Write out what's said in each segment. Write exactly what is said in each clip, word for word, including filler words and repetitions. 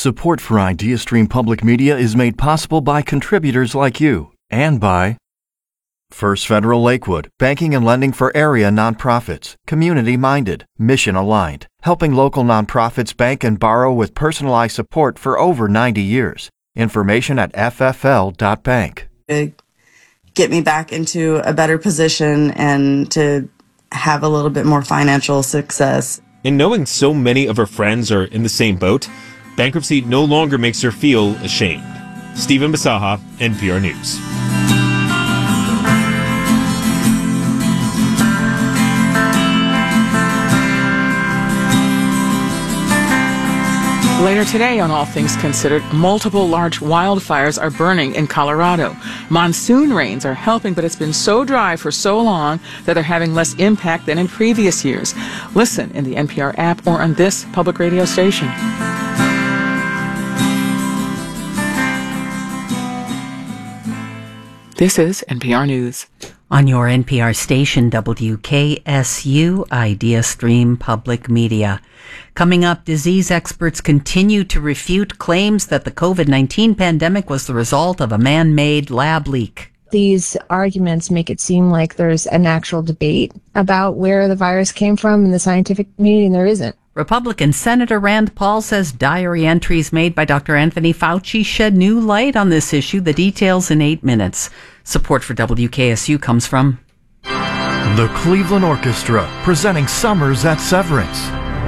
Support for IdeaStream Public Media is made possible by contributors like you and by First Federal Lakewood, banking and lending for area nonprofits, community-minded, mission-aligned, helping local nonprofits bank and borrow with personalized support for over ninety years. Information at f f l dot bank. To get me back into a better position and to have a little bit more financial success. And knowing so many of her friends are in the same boat, bankruptcy no longer makes her feel ashamed. Stephen Basaha, N P R News. Later today on All Things Considered, multiple large wildfires are burning in Colorado. Monsoon rains are helping, but it's been so dry for so long that they're having less impact than in previous years. Listen in the N P R app or on this public radio station. This is N P R News. On your N P R station, W K S U, IdeaStream Public Media. Coming up, disease experts continue to refute claims that the covid nineteen pandemic was the result of a man-made lab leak. These arguments make it seem like there's an actual debate about where the virus came from in the scientific community, and there isn't. Republican Senator Rand Paul says diary entries made by Doctor Anthony Fauci shed new light on this issue. The details in eight minutes. Support for W K S U comes from the Cleveland Orchestra, presenting Summers at Severance.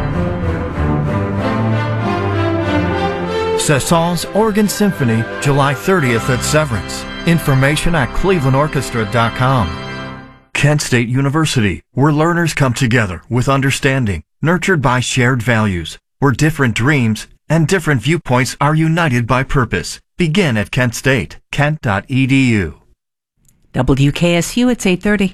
Cessons Organ Symphony, July thirtieth at Severance. Information at cleveland orchestra dot com. Kent State University, where learners come together with understanding, nurtured by shared values, where different dreams and different viewpoints are united by purpose. Begin at Kent State, kent dot e d u. W K S U, it's eight thirty.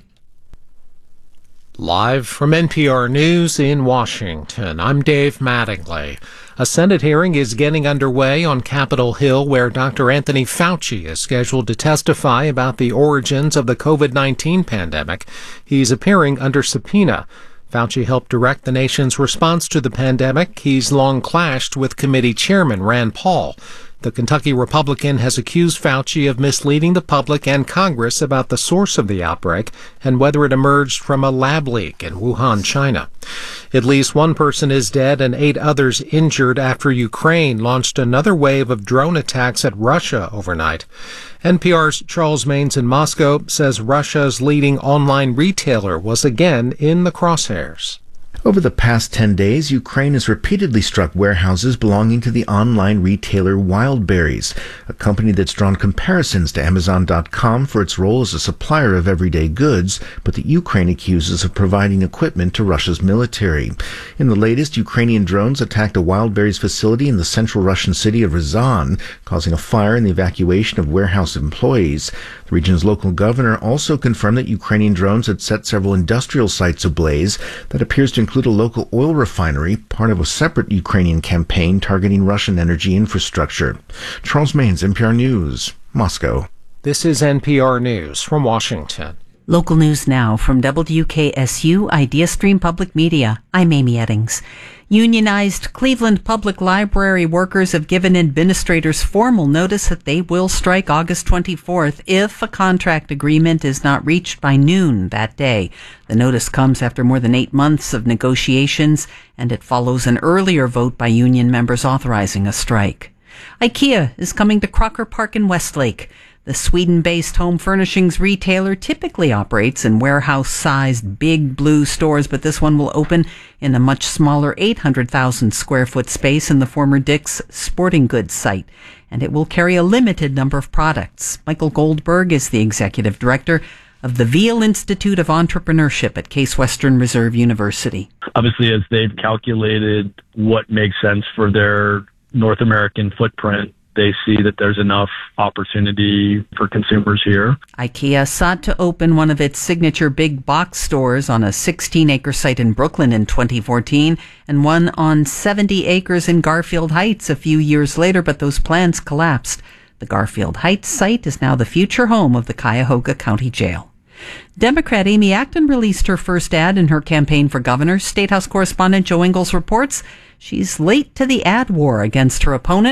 Live from N P R News in Washington, I'm Dave Mattingly. A Senate hearing is getting underway on Capitol Hill where Doctor Anthony Fauci is scheduled to testify about the origins of the covid nineteen pandemic. He's appearing under subpoena. Fauci helped direct the nation's response to the pandemic. He's long clashed with committee chairman Rand Paul. The Kentucky Republican has accused Fauci of misleading the public and Congress about the source of the outbreak and whether it emerged from a lab leak in Wuhan, China. At least one person is dead and eight others injured after Ukraine launched another wave of drone attacks at Russia overnight. N P R's Charles Maynes in Moscow says Russia's leading online retailer was again in the crosshairs. Over the past ten days, Ukraine has repeatedly struck warehouses belonging to the online retailer Wildberries, a company that's drawn comparisons to Amazon dot com for its role as a supplier of everyday goods, but that Ukraine accuses of providing equipment to Russia's military. In the latest, Ukrainian drones attacked a Wildberries facility in the central Russian city of Ryazan, causing a fire and the evacuation of warehouse employees. The region's local governor also confirmed that Ukrainian drones had set several industrial sites ablaze. That appears to include a local oil refinery, part of a separate Ukrainian campaign targeting Russian energy infrastructure. Charles Maynes, N P R News, Moscow. This is N P R News from Washington. Local news now from W K S U, IdeaStream Public Media. I'm Amy Eddings. Unionized Cleveland Public Library workers have given administrators formal notice that they will strike August twenty-fourth if a contract agreement is not reached by noon that day. The notice comes after more than eight months of negotiations, and it follows an earlier vote by union members authorizing a strike. IKEA is coming to Crocker Park in Westlake. The Sweden-based home furnishings retailer typically operates in warehouse-sized big blue stores, but this one will open in a much smaller eight hundred thousand square foot space in the former Dick's Sporting Goods site, and it will carry a limited number of products. Michael Goldberg is the executive director of the Veal Institute of Entrepreneurship at Case Western Reserve University. Obviously, as they've calculated what makes sense for their North American footprint, they see that there's enough opportunity for consumers here. IKEA sought to open one of its signature big box stores on a sixteen acre site in Brooklyn in twenty fourteen and one on seventy acres in Garfield Heights a few years later, but those plans collapsed. The Garfield Heights site is now the future home of the Cuyahoga County Jail. Democrat Amy Acton released her first ad in her campaign for governor. State House correspondent Joe Ingles reports she's late to the ad war against her opponent.